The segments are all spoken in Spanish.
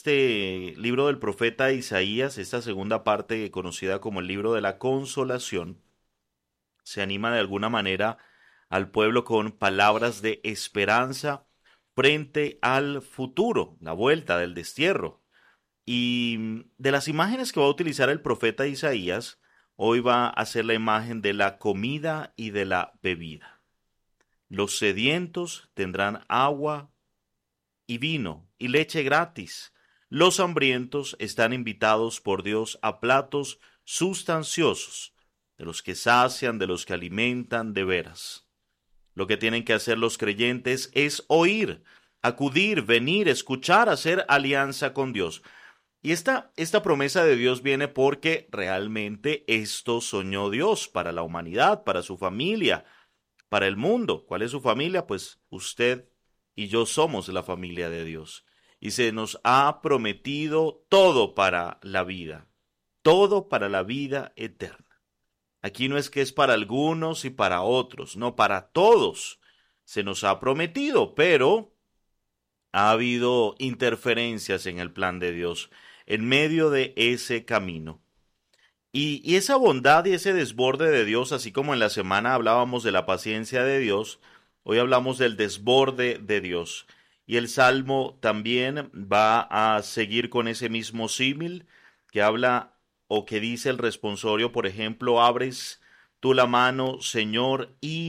este libro del profeta Isaías, esta segunda parte conocida como el libro de la consolación, se anima de alguna manera al pueblo con palabras de esperanza frente al futuro, la vuelta del destierro. Y de las imágenes que va a utilizar el profeta Isaías, hoy va a ser la imagen de la comida y de la bebida. Los sedientos tendrán agua y vino y leche gratis. Los hambrientos están invitados por Dios a platos sustanciosos, de los que sacian, de los que alimentan de veras. Lo que tienen que hacer los creyentes es oír, acudir, venir, escuchar, hacer alianza con Dios. Y esta promesa de Dios viene porque realmente esto soñó Dios para la humanidad, para su familia, para el mundo. ¿Cuál es su familia? Pues usted y yo somos la familia de Dios. Y se nos ha prometido todo para la vida, todo para la vida eterna. Aquí no es que es para algunos y para otros, no, para todos se nos ha prometido, pero ha habido interferencias en el plan de Dios en medio de ese camino. Y esa bondad y ese desborde de Dios, así como en la semana hablábamos de la paciencia de Dios, hoy hablamos del desborde de Dios. Y el Salmo también va a seguir con ese mismo símil que habla o que dice el responsorio, por ejemplo, abres tú la mano, Señor, y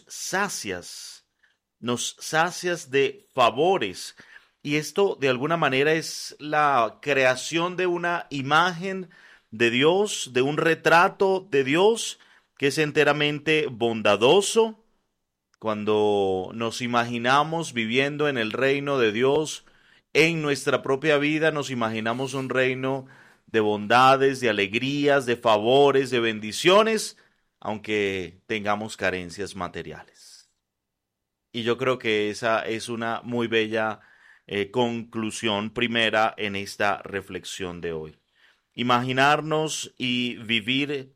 nos sacias de favores. Y esto de alguna manera es la creación de una imagen de Dios, de un retrato de Dios que es enteramente bondadoso. Cuando nos imaginamos viviendo en el reino de Dios, en nuestra propia vida nos imaginamos un reino de bondades, de alegrías, de favores, de bendiciones, aunque tengamos carencias materiales. Y yo creo que esa es una muy bella conclusión primera en esta reflexión de hoy. Imaginarnos y vivir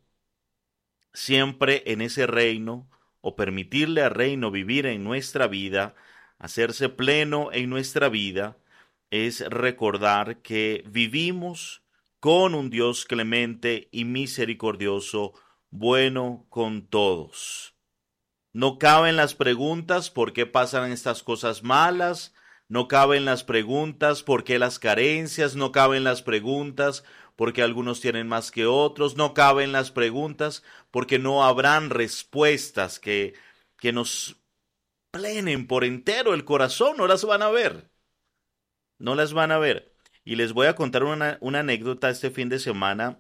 siempre en ese reino, o permitirle al reino vivir en nuestra vida, hacerse pleno en nuestra vida, es recordar que vivimos con un Dios clemente y misericordioso, bueno con todos. No caben las preguntas por qué pasan estas cosas malas, no caben las preguntas por qué las carencias, no caben las preguntas porque algunos tienen más que otros, no caben las preguntas porque no habrán respuestas que nos plenen por entero el corazón, no las van a ver, no las van a ver. Y les voy a contar una anécdota este fin de semana.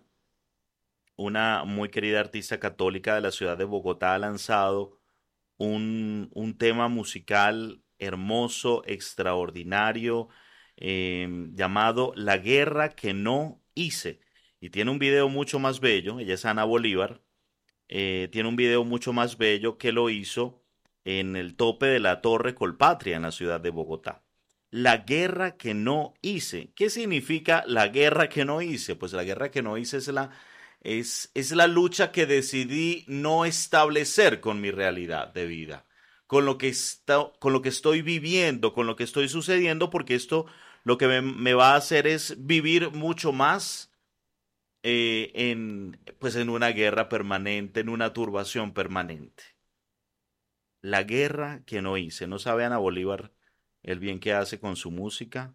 Una muy querida artista católica de la ciudad de Bogotá ha lanzado un tema musical hermoso, extraordinario, llamado La guerra que no hice. Y tiene un video mucho más bello, ella es Ana Bolívar, tiene un video mucho más bello que lo hizo en el tope de la Torre Colpatria en la ciudad de Bogotá. La guerra que no hice. ¿Qué significa la guerra que no hice? Pues la guerra que no hice es la lucha que decidí no establecer con mi realidad de vida, con lo que estoy viviendo, con lo que estoy sucediendo, porque esto lo que me va a hacer es vivir mucho más pues en una guerra permanente, en una turbación permanente. La guerra que no hice. ¿No sabe Ana Bolívar el bien que hace con su música?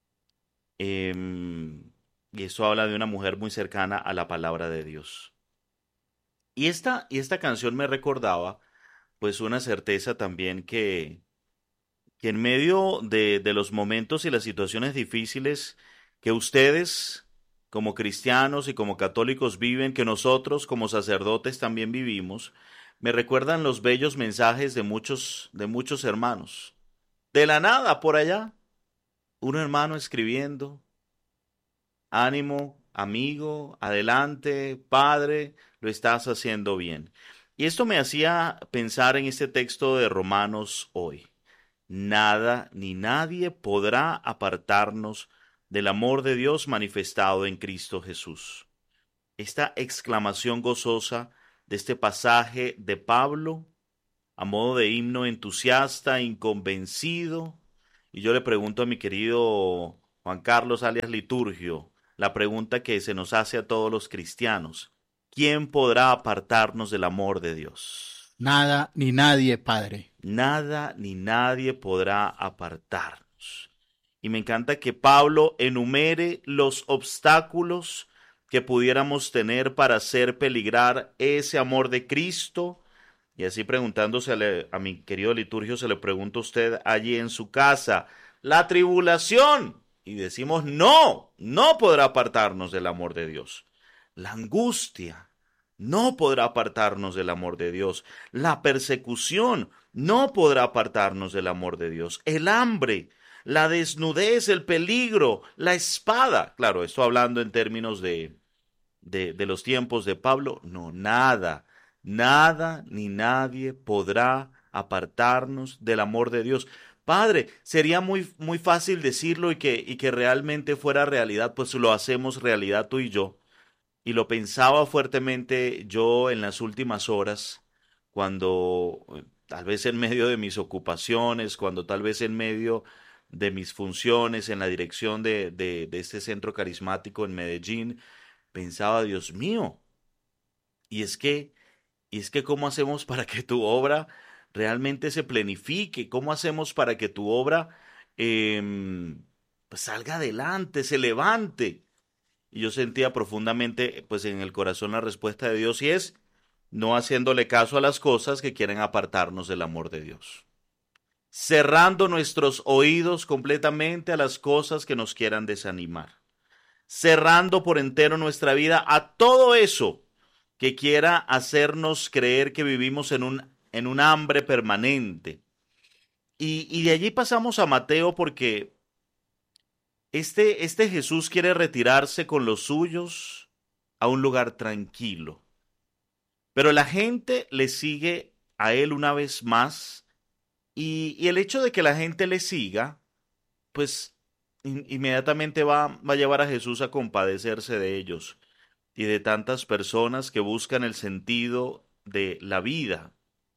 Y eso habla de una mujer muy cercana a la palabra de Dios. Y esta canción me recordaba, pues, una certeza también que en medio de los momentos y las situaciones difíciles que ustedes, como cristianos y como católicos, viven, que nosotros, como sacerdotes, también vivimos, me recuerdan los bellos mensajes de muchos hermanos. De la nada, por allá, un hermano escribiendo: ánimo, amigo, adelante, padre, lo estás haciendo bien. Y esto me hacía pensar en este texto de Romanos hoy. Nada ni nadie podrá apartarnos del amor de Dios manifestado en Cristo Jesús. Esta exclamación gozosa de este pasaje de Pablo, a modo de himno entusiasta, inconvencido, y yo le pregunto a mi querido Juan Carlos alias Liturgio, la pregunta que se nos hace a todos los cristianos: ¿quién podrá apartarnos del amor de Dios? Nada ni nadie, Padre. Nada ni nadie podrá apartarnos. Y me encanta que Pablo enumere los obstáculos que pudiéramos tener para hacer peligrar ese amor de Cristo. Y así preguntándose a mi querido Liturgio, se le pregunta a usted allí en su casa: la tribulación. Y decimos: no, no podrá apartarnos del amor de Dios. La angustia no podrá apartarnos del amor de Dios. La persecución no podrá apartarnos del amor de Dios. El hambre, la desnudez, el peligro, la espada. Claro, esto hablando en términos de los tiempos de Pablo. No, nada, nada ni nadie podrá apartarnos del amor de Dios. Padre, sería muy fácil decirlo y que realmente fuera realidad, pues lo hacemos realidad tú y yo. Y lo pensaba fuertemente yo en las últimas horas, cuando tal vez en medio de mis ocupaciones, cuando tal vez en medio de mis funciones en la dirección de este centro carismático en Medellín, pensaba: Dios mío, y es que, ¿cómo hacemos para que tu obra realmente se planifique? ¿Cómo hacemos para que tu obra pues salga adelante, se levante? Y yo sentía profundamente, pues en el corazón, la respuesta de Dios, y es: no haciéndole caso a las cosas que quieren apartarnos del amor de Dios. Cerrando nuestros oídos completamente a las cosas que nos quieran desanimar. Cerrando por entero nuestra vida a todo eso que quiera hacernos creer que vivimos en un hambre permanente. Y de allí pasamos a Mateo, porque este Jesús quiere retirarse con los suyos a un lugar tranquilo. Pero la gente le sigue a él una vez más, y el hecho de que la gente le siga, pues inmediatamente va a llevar a Jesús a compadecerse de ellos y de tantas personas que buscan el sentido de la vida.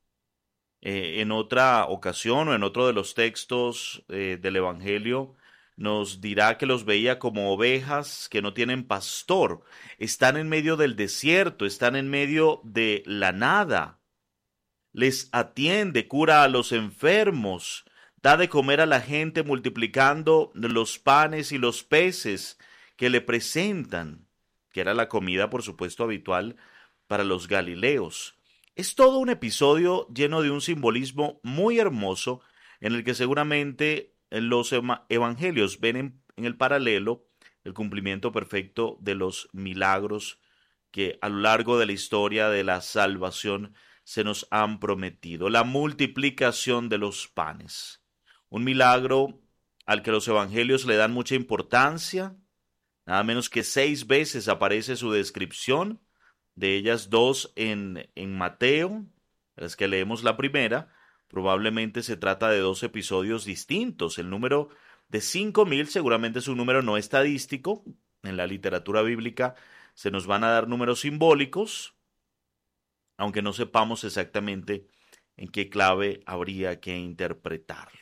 En otra ocasión o en otro de los textos del Evangelio nos dirá que los veía como ovejas que no tienen pastor, están en medio del desierto, están en medio de la nada. Les atiende, cura a los enfermos, da de comer a la gente multiplicando los panes y los peces que le presentan, que era la comida, por supuesto, habitual para los galileos. Es todo un episodio lleno de un simbolismo muy hermoso, en el que seguramente los evangelios ven en el paralelo el cumplimiento perfecto de los milagros que a lo largo de la historia de la salvación se nos han prometido. La multiplicación de los panes, un milagro al que los evangelios le dan mucha importancia. Nada menos que 6 veces aparece su descripción, de ellas 2 en Mateo, de las que leemos la primera. Probablemente se trata de 2 episodios distintos. El número de 5.000 seguramente es un número no estadístico. En la literatura bíblica se nos van a dar números simbólicos, aunque no sepamos exactamente en qué clave habría que interpretarlo.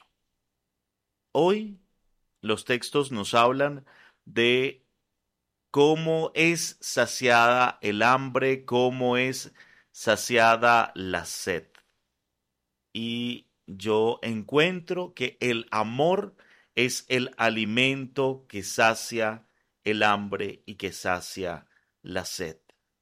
Hoy los textos nos hablan de cómo es saciada el hambre, cómo es saciada la sed. Y yo encuentro que el amor es el alimento que sacia el hambre y que sacia la sed.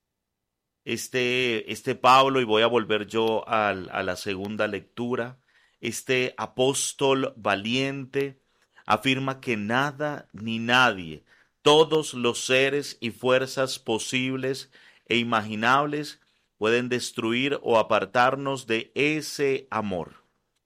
Este Pablo, y voy a volver yo a la segunda lectura, este apóstol valiente afirma que nada ni nadie, todos los seres y fuerzas posibles e imaginables, pueden destruir o apartarnos de ese amor.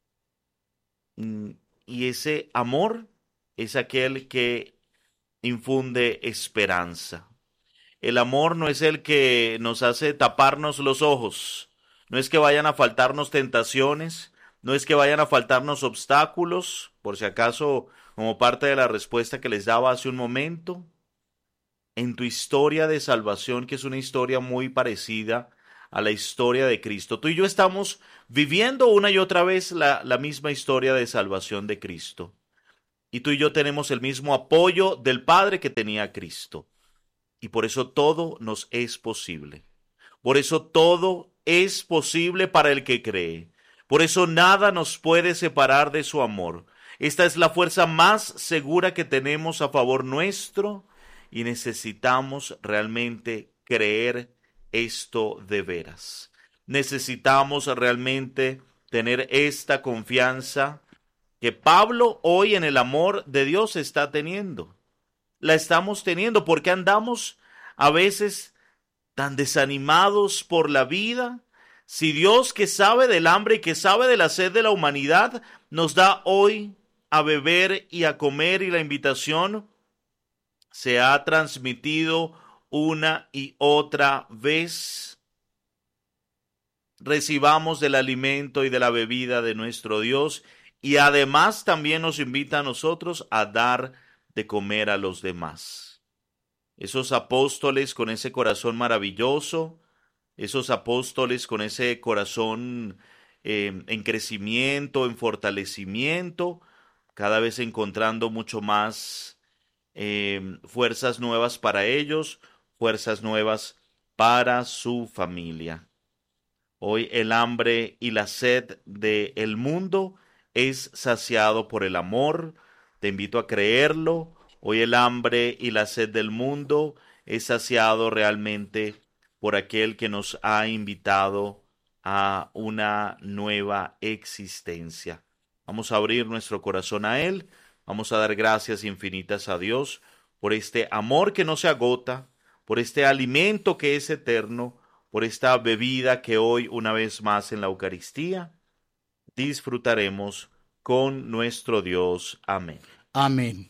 Y ese amor es aquel que infunde esperanza. El amor no es el que nos hace taparnos los ojos, no es que vayan a faltarnos tentaciones, no es que vayan a faltarnos obstáculos, por si acaso, como parte de la respuesta que les daba hace un momento. En tu historia de salvación, que es una historia muy parecida a la historia de Cristo, tú y yo estamos viviendo una y otra vez la misma historia de salvación de Cristo. Y tú y yo tenemos el mismo apoyo del Padre que tenía Cristo. Y por eso todo nos es posible. Por eso todo es posible para el que cree. Por eso nada nos puede separar de su amor. Esta es la fuerza más segura que tenemos a favor nuestro y necesitamos realmente creer esto de veras. Necesitamos realmente tener esta confianza que Pablo hoy en el amor de Dios está teniendo. La estamos teniendo porque andamos a veces tan desanimados por la vida. Si Dios, que sabe del hambre y que sabe de la sed de la humanidad, nos da hoy a beber y a comer, y la invitación se ha transmitido una y otra vez, recibamos del alimento y de la bebida de nuestro Dios, y además también nos invita a nosotros a dar de comer a los demás. Esos apóstoles con ese corazón maravilloso, esos apóstoles con ese corazón en crecimiento, en fortalecimiento, cada vez encontrando mucho más fuerzas nuevas para ellos, fuerzas nuevas para su familia. Hoy el hambre y la sed del mundo es saciado por el amor. Te invito a creerlo. Hoy el hambre y la sed del mundo es saciado realmente por aquel que nos ha invitado a una nueva existencia. Vamos a abrir nuestro corazón a Él. Vamos a dar gracias infinitas a Dios por este amor que no se agota, por este alimento que es eterno, por esta bebida que hoy, una vez más en la Eucaristía, disfrutaremos con nuestro Dios. Amén. Amén.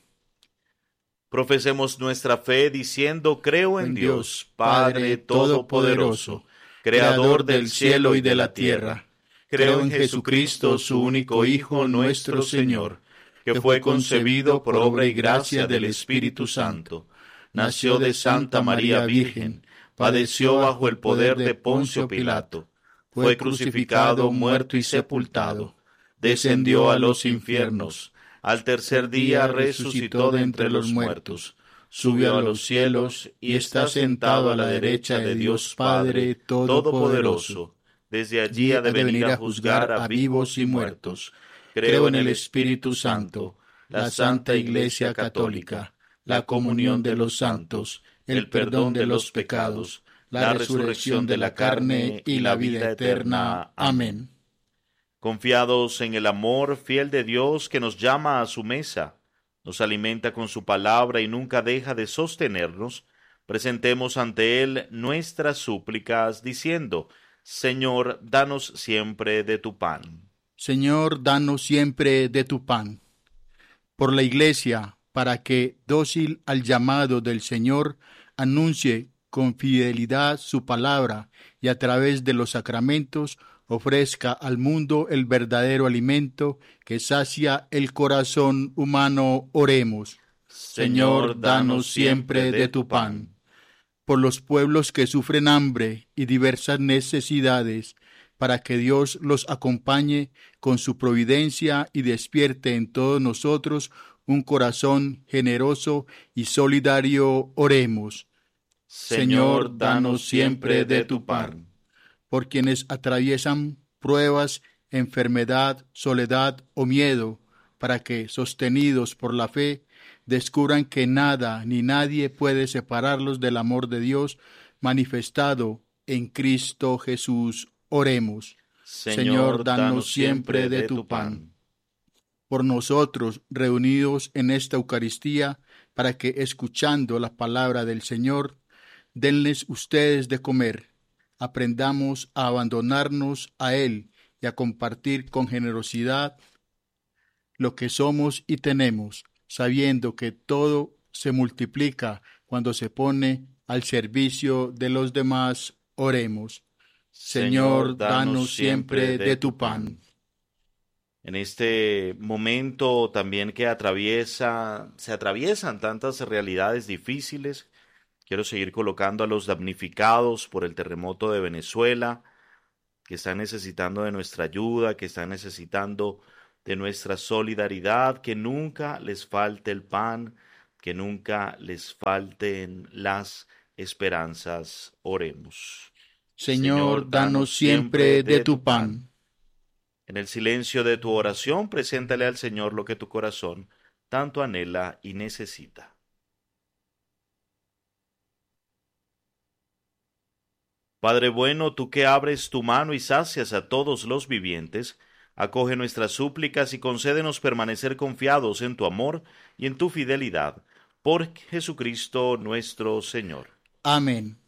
Profesemos nuestra fe diciendo: creo en Dios, Padre Todopoderoso, Creador del cielo y de la tierra. Creo en Jesucristo, su único Hijo, nuestro Señor, que fue concebido por obra y gracia del Espíritu Santo. Nació de Santa María Virgen, padeció bajo el poder de Poncio Pilato, fue crucificado, muerto y sepultado, descendió a los infiernos, al tercer día resucitó de entre los muertos, subió a los cielos y está sentado a la derecha de Dios Padre Todopoderoso. Desde allí ha de venir a juzgar a vivos y muertos. Creo en el Espíritu Santo, la Santa Iglesia Católica, la comunión de los santos, el perdón de los pecados, la resurrección de la carne y la vida eterna. Amén. Confiados en el amor fiel de Dios que nos llama a su mesa, nos alimenta con su palabra y nunca deja de sostenernos, presentemos ante Él nuestras súplicas diciendo: Señor, danos siempre de tu pan. Señor, danos siempre de tu pan. Por la Iglesia, para que, dócil al llamado del Señor, anuncie con fidelidad su palabra y a través de los sacramentos ofrezca al mundo el verdadero alimento que sacia el corazón humano. Oremos. Señor, danos siempre de tu pan. Por los pueblos que sufren hambre y diversas necesidades, para que Dios los acompañe con su providencia y despierte en todos nosotros un corazón generoso y solidario. Oremos. Señor, danos siempre de tu pan. Por quienes atraviesan pruebas, enfermedad, soledad o miedo, para que, sostenidos por la fe, descubran que nada ni nadie puede separarlos del amor de Dios manifestado en Cristo Jesús. Oremos. Señor, danos siempre de tu pan. Por nosotros, reunidos en esta Eucaristía, para que, escuchando la palabra del Señor, denles ustedes de comer. Aprendamos a abandonarnos a Él y a compartir con generosidad lo que somos y tenemos, sabiendo que todo se multiplica cuando se pone al servicio de los demás. Oremos. Señor, danos siempre de tu pan. En este momento también que se atraviesan tantas realidades difíciles, quiero seguir colocando a los damnificados por el terremoto de Venezuela, que están necesitando de nuestra ayuda, que están necesitando de nuestra solidaridad, que nunca les falte el pan, que nunca les falten las esperanzas. Oremos. Señor, danos siempre de tu pan. En el silencio de tu oración, preséntale al Señor lo que tu corazón tanto anhela y necesita. Padre bueno, tú que abres tu mano y sacias a todos los vivientes, acoge nuestras súplicas y concédenos permanecer confiados en tu amor y en tu fidelidad. Por Jesucristo nuestro Señor. Amén.